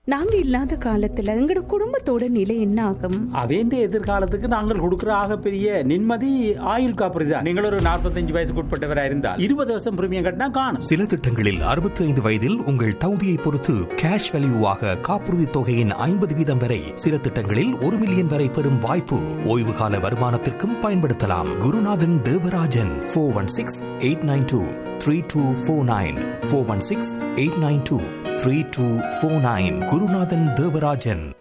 நாங்க இல்லாத காலத்துல எங்கட குடும்பத்தோட நிலை என்ன ஆகும்? அவேண்ட எதிர்காலத்துக்கு நாங்கள் கொடுக்கிற ஆகப்பெரிய நிம்மதி ஆயுள் காப்பீடு தான். நீங்கள் ஒரு 45 வயசுக்கு உட்பட்டவராக இருந்தால் 20 வருஷம் பிரீமியம் கட்டினா காணும். சில திட்டங்களில் 65 வயதில் உங்கள் தகுதியை பொறுத்து கேஷ் வேல்யூவாக காப்புறுதி தொகையின் 50% வரை, சில திட்டங்களில் 1 மில்லியன் வரை பெறும் வாய்ப்பு. ஓய்வு கால வருமானத்திற்கும் பயன்படுத்தலாம். குருநாதன் தேவராஜன் 416-892-3249 416-892-3249 குருநாதன் தேவராஜன்.